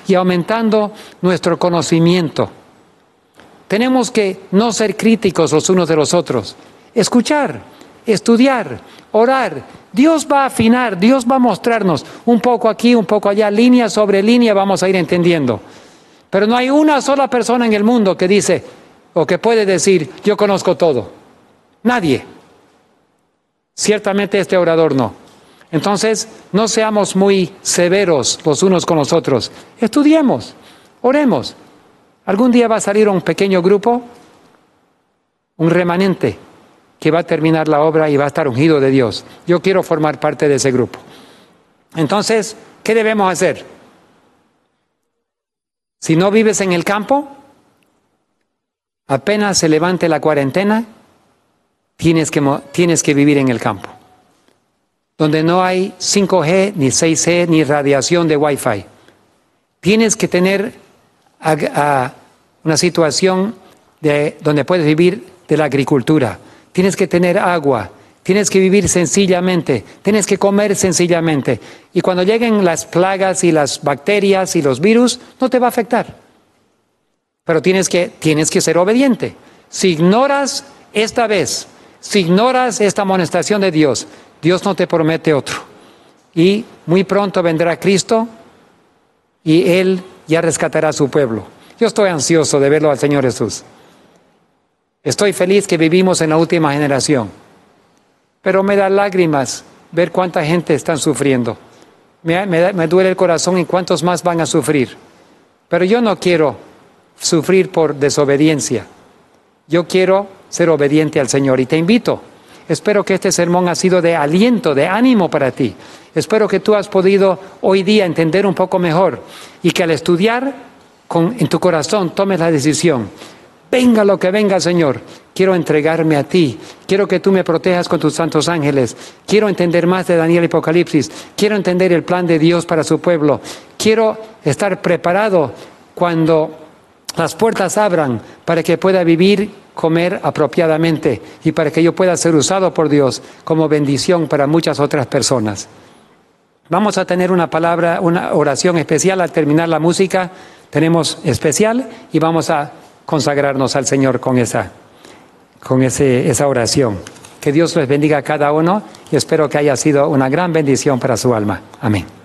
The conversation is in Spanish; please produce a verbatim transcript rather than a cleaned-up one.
y aumentando nuestro conocimiento. Tenemos que no ser críticos los unos de los otros, escuchar, estudiar, orar. Dios va a afinar, Dios va a mostrarnos un poco aquí, un poco allá, línea sobre línea vamos a ir entendiendo. Pero no hay una sola persona en el mundo que dice o que puede decir, yo conozco todo. Nadie. Ciertamente este orador no. Entonces, no seamos muy severos los unos con los otros. Estudiemos, oremos. Algún día va a salir un pequeño grupo, un remanente, que va a terminar la obra y va a estar ungido de Dios. Yo quiero formar parte de ese grupo. Entonces, ¿qué debemos hacer? Si no vives en el campo, apenas se levante la cuarentena, tienes que, tienes que vivir en el campo, donde no hay cinco G, ni seis G, ni radiación de Wi-Fi. Tienes que tener a, a una situación de, donde puedes vivir de la agricultura. Tienes que tener agua, tienes que vivir sencillamente, tienes que comer sencillamente. Y cuando lleguen las plagas y las bacterias y los virus, no te va a afectar. Pero tienes que, tienes que ser obediente. Si ignoras esta vez, si ignoras esta amonestación de Dios, Dios no te promete otro. Y muy pronto vendrá Cristo y Él ya rescatará a su pueblo. Yo estoy ansioso de verlo al Señor Jesús. Estoy feliz que vivimos en la última generación. Pero me da lágrimas ver cuánta gente está sufriendo. Me, me, da, me duele el corazón y cuántos más van a sufrir. Pero yo no quiero sufrir por desobediencia. Yo quiero ser obediente al Señor y te invito. Espero que este sermón ha sido de aliento, de ánimo para ti. Espero que tú has podido hoy día entender un poco mejor y que al estudiar con, en tu corazón tomes la decisión. Venga lo que venga, Señor, quiero entregarme a ti. Quiero que tú me protejas con tus santos ángeles. Quiero entender más de Daniel y Apocalipsis. Quiero entender el plan de Dios para su pueblo. Quiero estar preparado cuando las puertas abran para que pueda vivir, comer apropiadamente y para que yo pueda ser usado por Dios como bendición para muchas otras personas. Vamos a tener una palabra, una oración especial al terminar la música. Tenemos especial y vamos a consagrarnos al Señor con esa, con ese, esa oración. Que Dios les bendiga a cada uno y espero que haya sido una gran bendición para su alma. Amén.